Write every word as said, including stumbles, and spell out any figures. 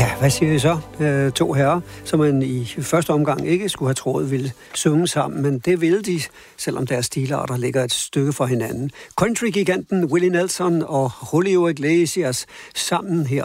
Ja, hvad siger I så? Øh, to herrer, som man i første omgang ikke skulle have troet ville synge sammen, men det ville de, selvom deres stilarter ligger et stykke fra hinanden. Country-giganten Willie Nelson og Julio Iglesias sammen her